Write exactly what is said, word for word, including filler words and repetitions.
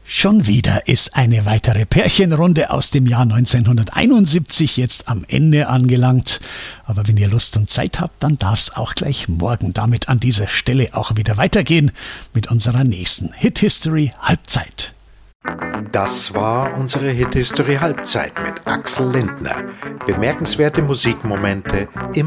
Schon wieder ist eine weitere Pärchenrunde aus dem Jahr neunzehnhunderteinundsiebzig jetzt am Ende angelangt. Aber wenn ihr Lust und Zeit habt, dann darf es auch gleich morgen damit an dieser Stelle auch wieder weitergehen mit unserer nächsten Hit History Halbzeit. Das war unsere Hit History Halbzeit mit Axel Lindner. Bemerkenswerte Musikmomente im